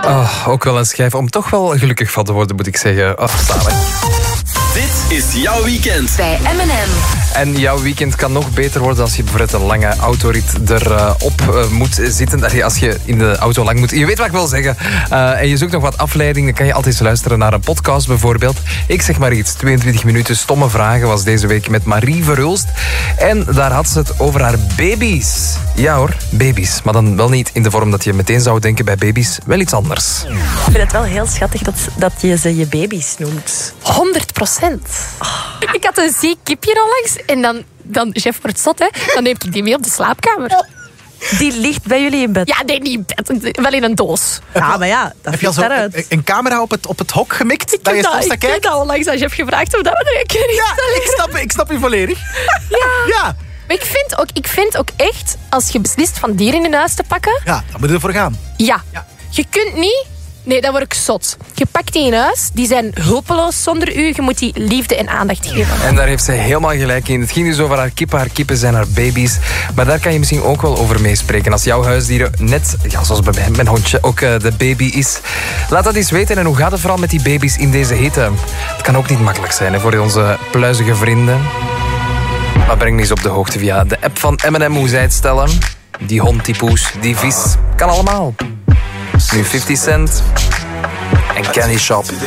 Ook wel een schijf om toch wel gelukkig van te worden, moet ik zeggen. Zalig. Dit is jouw weekend. Bij M&M. En jouw weekend kan nog beter worden als je bijvoorbeeld een lange autorit erop moet zitten. Als je in de auto lang moet. Je weet wat ik wil zeggen. En je zoekt nog wat afleiding. Dan kan je altijd eens luisteren naar een podcast bijvoorbeeld. Ik zeg maar iets. 22 minuten stomme vragen was deze week met Marie Verhulst. En daar had ze het over haar baby's. Ja hoor, baby's. Maar dan wel niet in de vorm dat je meteen zou denken bij baby's. Wel iets anders. Ik vind het wel heel schattig dat je ze je baby's noemt. 100%. Ik had een ziek kipje onlangs en dan chef wordt zot, hè. Dan neem ik die mee op de slaapkamer. Die ligt bij jullie in bed? Ja, nee, niet in bed. Wel in een doos. Ja, maar ja, dat Heb je al vliegt zo daaruit. een camera op het hok gemikt? Ik Dat je heb soms naar kijkt? al onlangs aan chef gevraagd hoe dat we dat kunnen Ja, ik snap je volledig. Ja. Maar ik vind ook echt, als je beslist van dieren in huis te pakken... Ja, daar moet je ervoor gaan. Ja. Je kunt niet... Nee, dan word ik zot. Je pakt die in huis, die zijn hulpeloos zonder u. Je moet die liefde en aandacht geven. En daar heeft ze helemaal gelijk in. Het ging dus over haar kippen. Haar kippen zijn haar baby's. Maar daar kan je misschien ook wel over meespreken. Als jouw huisdieren net, zoals bij mij, mijn hondje, ook de baby is. Laat dat eens weten. En hoe gaat het vooral met die baby's in deze hitte? Het kan ook niet makkelijk zijn hè, voor onze pluizige vrienden. Maar breng me eens op de hoogte via de app van M&M hoe zij het stellen. Die hond, die poes, die vis. Kan allemaal. Nu 50 Cent en Candy Shop.